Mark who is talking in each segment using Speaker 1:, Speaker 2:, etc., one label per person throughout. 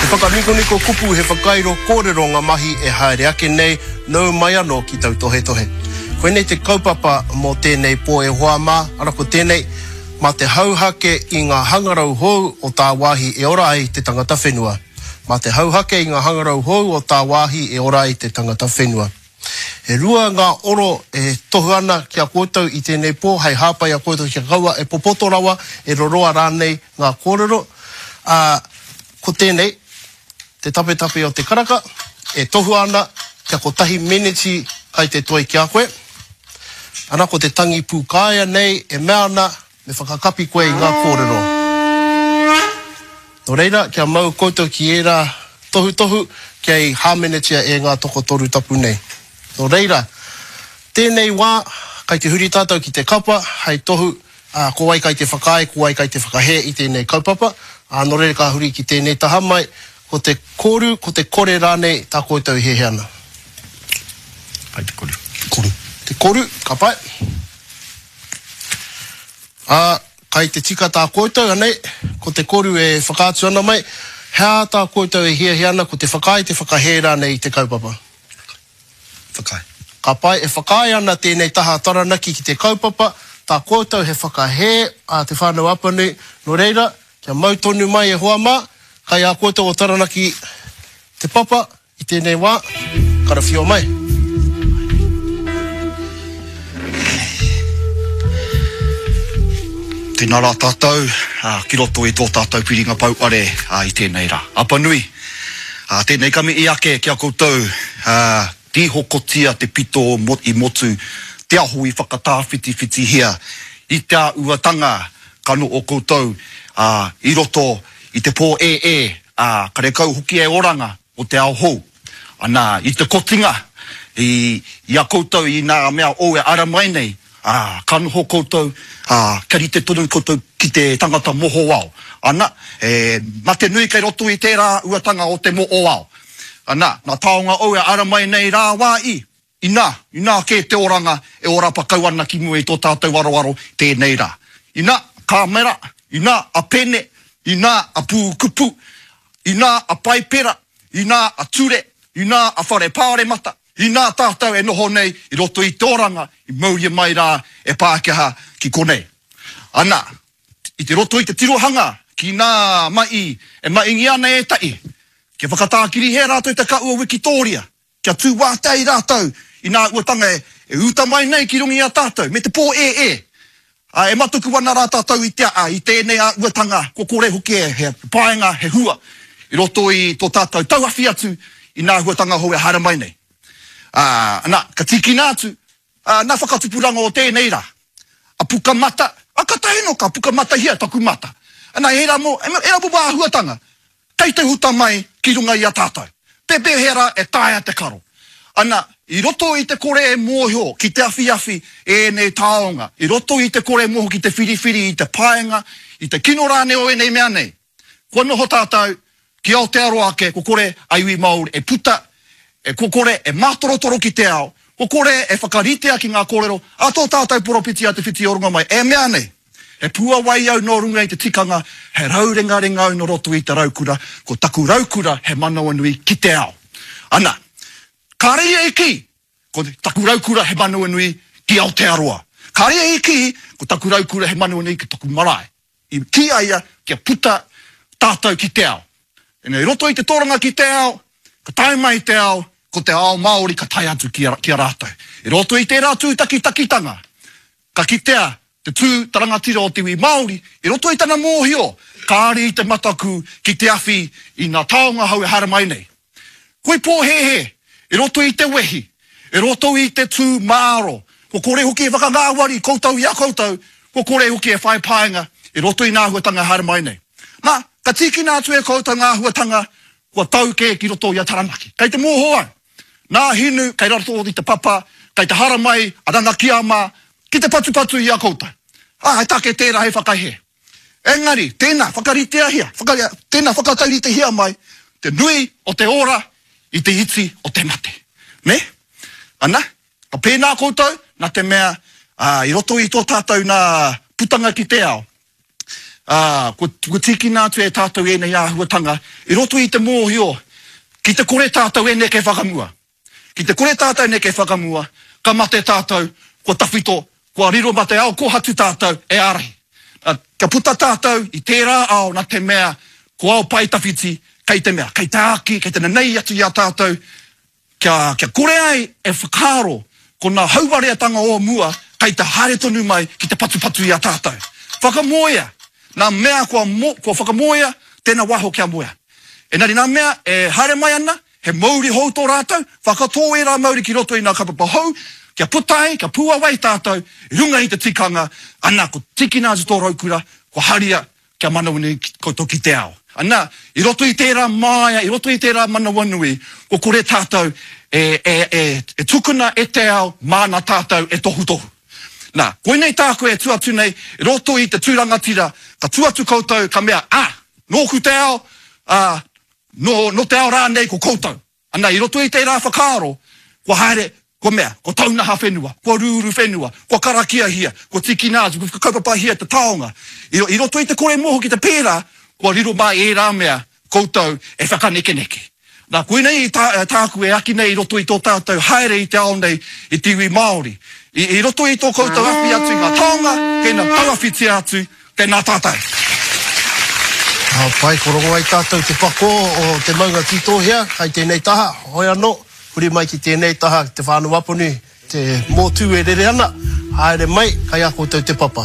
Speaker 1: whakaniko kupu he whakairo kōrero ngā mahi e haere ake nei nau mai anō ki tau tohe tohe. Koe nei te kaupapa mō tēnei pō e hoa mā, arako tēnei, mā te hauhake i ngā hangarau hou o tā wāhi e ora ai te tangata whenua. Mā te hauhake i ngā hangarau hou o tā wāhi e ora ai te tangata whenua. He rua ngā oro e tohu ana kia koutou i tēnei pō, hei hāpai a koutou kia kaua e popoto rawa e roroa rānei ngā kōrero. Ko tēnei, te tape o te karaka, e tohu ana kia ko tahi meneti kai te toi kia koe. Ana ko te tangi pūkāia nei e mea ana me whakakapi koe i ngā kōrero. Nō reira, kia mau koutou ki e rā tohu kia i hāmenetia e ngā toko toru tapu nei. Nō reira, tēnei wā, kai te huri tātou ki te kapa, hei tohu, ko ai kai te whakae, ko ai kai te whakahe i tēnei kaupapa, nō reira ka huri ki tēnei taha mai, ko te koru, ko te kore rānei, tā koutou he ana.
Speaker 2: Pai te koru.
Speaker 1: Koru. Te koru, ka pai. Kai te tika tā koutou, anei, ko te koru e whakaatu ana mai, hea tā koutou e he ana, ko te whakae, te whakahe rānei i te kaupapa.
Speaker 2: Whakae.
Speaker 1: Ka pai, e whakae ana tēnei taha taranaki ki te kaupapa, tā koutou he whakahe a te whānau apanu, no reira, kia mau tonu mai e hoa mā, kai a koutou o taranaki te papa, i tēnei wā, karawhio mai.
Speaker 2: Tēnā rā tātou, ki roto i tō tātou piringa pauare i tēnei rā. Apa nui, tēnei kami i ake kia koutou, tīhokotia te pito i motu, te aho i whakatāwhiti hia, i te uatanga kano o koutou, i roto i te pō ka rekau hoki e oranga o te ao hou. Ana, i te kotinga, i a koutou i nā mea o e ara mai nei, kano ho koutou, kari te tonu koutou ki te tangata moho wao. Ana, ma te nui kei roto i tērā uatanga o te moho wao. Ana, nā taonga o e ara mai nei rā wā i nā ke te oranga e ora pakau ana ki mua i tō tātou waroaro tēnei rā. I nā kāmera, i nā a pene, i nā a pūkupu, i nā a paipera, i nā a ture, i nā a whare pāre mata, i nā tātou e noho nei i roto i te oranga, i mauia mai rā e Pākehā ki konei. Ana, i te roto i te tirohanga, ki nā mai, e maingi ana e tai, kia whakatākiri he rātou i te kaua Wikitoria, kia tū wātai rātou, i nā uatanga e uta mai nei ki rungi a tātou, me te pō e matuku wana rā tātou i tēnei a uatanga, ko kore hoki he pāenga, he hua, i roto i tō tātou tauhawhi atu, i nā uatanga hou e hara mai nei. Ana, ka tiki nātu, nā whakatupuranga o tēnei rā, a puka mata, a kataino ka puka mata hia taku mata. Ana, e rā bubā huatanga, kei te huta mai ki runga i a tātou. Pepe hera e tāia te karo. Ana, i roto i te kore e mōhio ki te awhi e nei taonga. I roto i te kore e mōhio ki te whiriwhiri i te paenga, i te kino rāne o e nei mea nei. Kua noho tātou, ki Aotearoa ake, ko kore aiwi Māori e puta, ko kore e mātorotoro ki te ao, ko kore e whakaritea ki ngā kōrero, a tō tātou poropiti a te whiti o runga mai, e mea nei. E pua wai au no runga i te tikanga, he raurenga au no roto i te raukura, ko taku raukura he manawa nui ki te ao. Ana, kārea i ki, ko taku raukura he manawa nui ki Aotearoa. Kārea i ki, ko taku raukura he manawa nui ki taku marae. I ki aia, kia puta tātou ki te ao. E nei roto i te tōranga ki te ao, ka tai mai te ao, ko te ao Māori ka tai atu ki a rātou. I roto i te rātu takitanga, ka kitea, te tū tarangatira o te iwi Māori, i roto i tana mōhio, kāri i te mataku ki te awhi i ngā taonga hau e hara mai nei. Koe pōhehe, i roto i te wehi, i roto i te tū māro, ko kore hoki e whakangāwari, koutou i a koutou, ko kore hoki e whai pāenga, i roto i ngā huatanga hara mai nei. Nā, ka tiki nātu e koutou ngā huatanga, kua tauke ki roto i a taranaki. Kei te mōhoa, nā hinu, kei rato i te papa, kei te hara mai, a ranga ki a mā, ki te patu i a koutou. He take tērā he whakaihe. Engari, tēnā whakaritea hia, tēnā whakataurite hia mai, te nui o te ora, i te iti o te mate. Ne? Ana, ka pēnā koutou, nā te mea, i roto i tō tātou nā putanga ki te ao. ko tiki nā tu e tātou e nei āhuatanga, I roto I te mōhio, ki te kore tātou e ne ke whakamua. Ki te kore tātou ne ke whakamua, ka mate tātou, ko tawhito, ko riro mate au, ko hatu tātou e arahi. Ka puta tātou I tērā ao na te mea, ko au pai tawhiti, kei te mea, kei te aki, kei te nei atu I a tātou, kia kore ai e whakaro, ko nā hauareatanga o mua, kei te haere tonu mai, ki te patu I a tātou. Whakamoia, nā mea kua whakamoia, tēnā waho kia moia. Engari nā mea, e haere mai ana, he mauri hou tō rātou, whakatō e rā mauri ki roto I nā kapapa hou, kia putai, kia pua wai tātou, runga I te tikanga, ana ko tiki nā tō raukura, ko haria, kia manawini koutou ki te ao. Ana, I roto I tērā māia, I roto I tērā manawanui, ko kore tātou, e tukuna e te ao, māna tātou e tohu tohu. Nā, koe nei tāko e tuatu nei, I roto I te tūrangatira, ka tuatu koutou, ka mea, nōku te ao, no te ao rā nei ko koutou. Ana, I roto I tērā whakaro, ko haere, ko mea, ko taunaha whenua, ko rūru whenua, ko karakia hia, ko tiki nāzu, ko kaupapa hia te taonga. I roto I te kore moho ki te pērā, ko riro mai e rā mea, koutou e whakaneke-neke. Nā, koe nei tāku e aki nei I roto I tō tātou, haere I te ao nei, I tiwi Māori. I roto I tō koutou api atu ngā taonga, kena tawawhiti atu, kena tātai.
Speaker 1: Pai, korongo ai tātou te pako o te maunga ki tōhia, kai tēnei taha, hoi anō, huri mai ki tēnei taha, te whānu wapuni, te mōtū e rere ana, haere mai, kai a koutou te papa.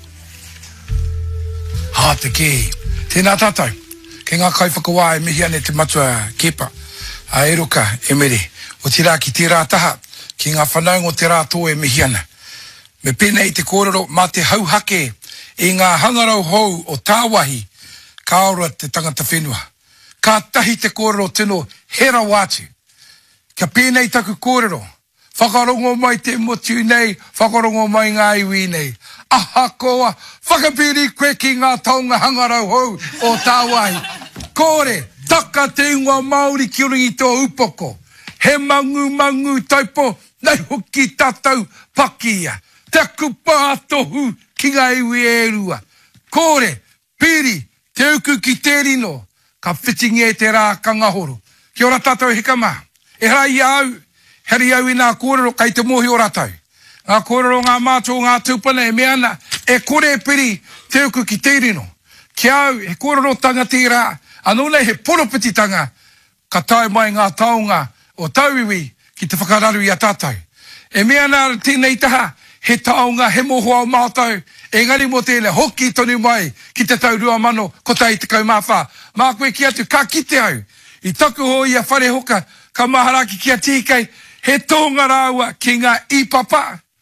Speaker 3: Te ki, tēnā tātou, ke ngā kai whakawā e mihi ane te matua kepa, a eroka e mere, o tira ki tērā taha, ki ngā whanaungo te rātō e mihi ana. Me pēnei te kōrero, mā te hauhake, e ngā hangarau hou o tāwahi, ka aura te tangata whenua. Ka tahi te kōrero tino hera wātu. Kia pēnei taku kōrero, whakarongo mai te motu nei, whakarongo mai ngā iwi nei. Aha koa, whakapiri koe ki ngā taonga hangarau hou o tāwahi. Kōre, taka te ingoa Māori ki uri I tō upoko. He mangu taipo, nei hoki tātou pakia. Te kupa tohu ki ngā iwi e rua. Kōre, piri, te uku ki te rino, ka whitingi e te rā kangahoro. Kia ora tātou he kama. E rai au, heri au I nā kōrero kai te mohi o rātou. Ngā kōrero ngā mātou ngā tūpana e meana, e kore piri te uku ki te rino. Kia au, he kōrero tanga te rā, anō nei he poropiti tanga, ka tae mai ngā taonga o tauiwi ki te whakararu I a tātou. E meana tēnei taha, he taonga, he mohoa o mātou, engari mo tēne hoki tonu mai ki te tau rua mano ko tai te kaumawha. Mā koe ki atu, ka kite au. I taku ho I a whare hoka, ka maharaki ki a tīkei, he tōnga rāua ki ngā ipapa.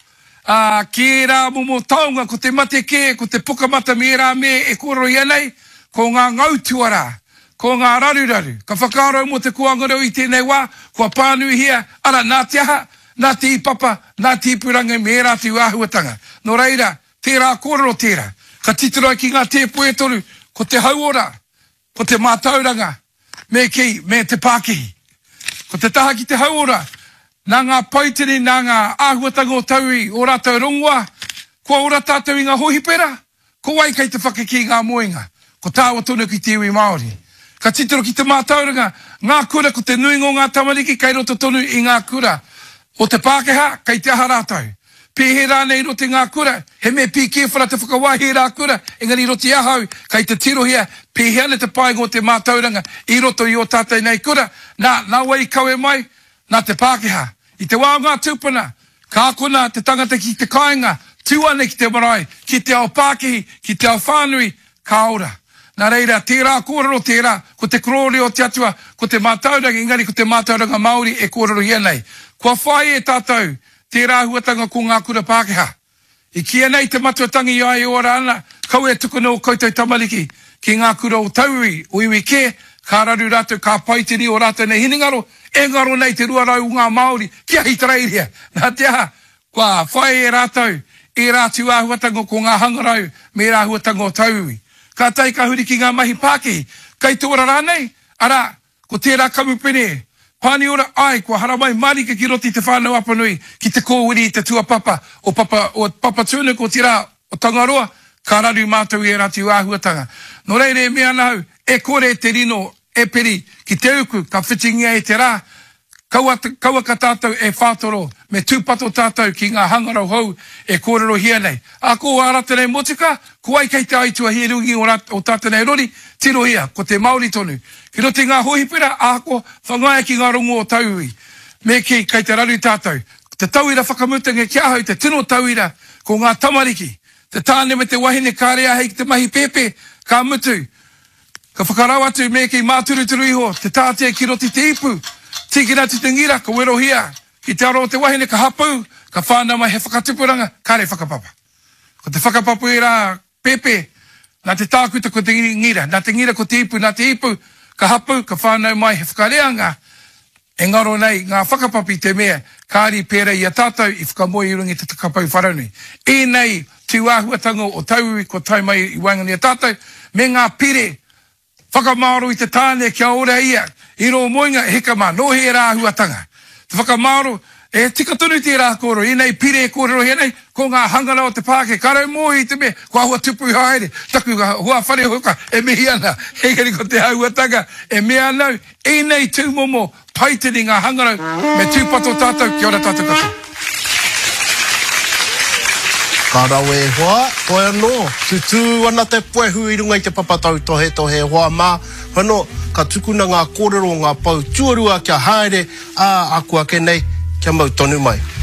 Speaker 3: Ki e rā momo taonga ko te mate ke, ko te pukamata me rā me e koro ianei, ko ngā ngautuara, ko ngā raruraru. Ka whakarau mo te kuangarau I tēnei wā, kua pānui hia, ara nā te aha, nā te ipapa, nā te ipuranga me rā te āhuatanga. No reira, tērā kōrero tērā. Ka titira ki ngā tēpo e toru, ko te hauora, ko te mātauranga, me te Pākehi. Ko te taha ki te hauora, nā ngā paitiri, nā ngā āhuatanga o taui o rātou rongoa, kua ora tātou I ngā hohipera, ko wai kai te whakaki ngā moenga, ko tāua tonu ki te iwi Māori. Ka titira ki te mātauranga, ngā kura ko te nuingo ngā tamariki, kai roto tonu I ngā kura, o te Pākeha, kai te aha rātou. Pēhe rā nei rote ngā kura, he me pīke whara te whakawāhi rā kura, engari roti ahau, kai te tirohia, pēhe ane te paengo te mātauranga, I roto I o tātai nei kura, nā wai kaue mai, nā te Pākeha. I te wā ngā tūpana, ka akona te tangata ki te kāinga, tūane ki te marae, ki te ao Pākehi, ki te ao whānui, ka ora. Nā reira, tērā kōrero tērā, ko te korore o te atua, ko te mātauranga, engari ko te mātauranga Māori e kōrero hia nei. Kua whai e tātou, tērā huatanga ko ngā kura Pākeha. I kia nei te matuatangi I ai ora ana, kau e tukuna o koutou tamariki, ki ngā kura o taui, o iwi ke, ka raru rātou, ka paitiri o rātou nei hiningaro, engaro nei te ruarau ngā Māori, kia hitarairia. Nā te aha, kua whai e rātou, e rātu āhuatanga ko ngā hangarau, me rā huatanga o taui. Ka tai ka huri ki ngā mahi Pākehi, kai tōra rānei, ara, ko tērā kamupene, Pani ora ai, kua haramai marika ki roti te whānau apanui, ki te kōwiri I te tuapapa, o papa tūnu ko tira o Tangaroa, Kararu mātou e rati āhuatanga. No reire mea nau, e kore te rino e peri ki te uku, ka whitingia e te rā. Kaua ka tātou e whātoro, me tūpato tātou ki ngā hangarau hou e kōrero hia nei. A ko arata nei motika, ko ai kei te aitua hi rungi o tātou nei rori, tiro hia, ko te Māori tonu. Ki roti ngā hohipera, a ko whangaia ki ngā rungo o tauhi. Me ki kei te raru tātou. Te tauira whakamutange ki ahau, te tino tauira, ko ngā tamariki. Te tāne me te wahine kārea hei ki te mahi pepe, ka mutu. Ka whakarau atu me ki māturuturu iho, te tātea ki roti te ipu. Tiki rati te ngira, ka wero hia. Ki te aro o te wahine ka hapau, ka whānau mai he whakatupuranga, kāre whakapapa. Ko te whakapapu e rā pepe, nā te tākuta ko te ngira, nā te ngira ko te ipu, ka hapau, ka whānau mai he whakareanga. Engaro nei, ngā whakapapi te mea, kāri pēra i a tātou i whakamoi i rungi te takapau wharaunui. E nei, tū āhuatango o tauhi ko tai mai i wangani a tātou, me ngā pire, whakamaro i te tāne kia ora ia, i ro moinga heka mā, no he rā āhuatanga. Te whakamaro, e tika tunu te rā koro, i nei pire e kōrero he nei, ko ngā hangara o te pāke, karau mō i te me, ko ahua tupu i haere, taku hua whare hoka, e mihi ana, hegari ko te āhuatanga, e mea nau, e nei tūmomo, paitiri ngā hangarau, me tūpato tātou, kia ora tātou katoa.
Speaker 1: Ka rau e hoa, koe anō, tutu ana te poehu i runga i te papatau tohe hoa mā, whanō, ka tukuna ngā kōrero ngā pau tuarua kia haere, a akua ke nei, kia mau tonu mai.